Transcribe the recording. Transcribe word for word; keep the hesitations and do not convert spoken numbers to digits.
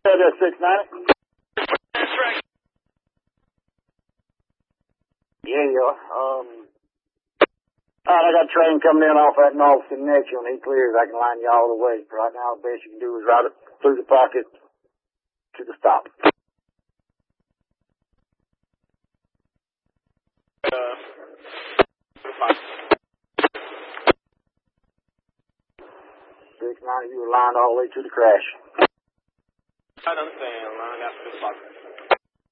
said there, six ninety? That's right. Yeah, you are. Um, all right, I got a train coming in off that north connection. When he clears, I can line you all the way. Right now, the best you can do is ride it through the pocket to the stop. Uh, six ninety, you were lined all the way to the crash. I understand. Line after the pocket.